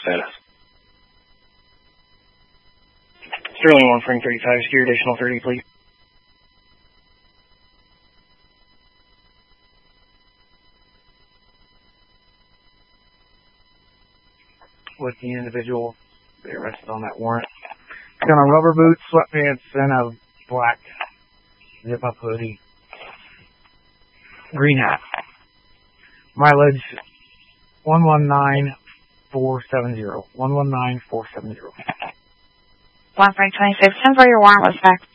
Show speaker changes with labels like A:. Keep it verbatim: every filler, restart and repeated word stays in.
A: status.
B: Sterling one, frame thirty-five, secure additional thirty, please. With the individual they arrested on that warrant. He's got on rubber boots, sweatpants, and a black zip-up hoodie. Green hat. Mileage one one nine four seven zero. one one nine four seven zero.
C: one five twenty-six, ten for your warrant was back.